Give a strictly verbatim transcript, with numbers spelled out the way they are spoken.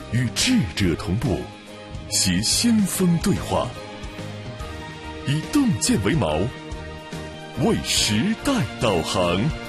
与智者同步，携先锋对话，以洞见为锚，为时代导航。